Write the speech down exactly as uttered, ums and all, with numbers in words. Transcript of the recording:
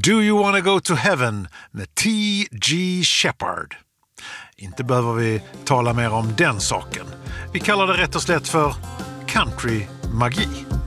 Do You Wanna Go to Heaven med T G Shepard. Inte behöver vi tala mer om den saken. Vi kallar det rätt och slätt för country magi.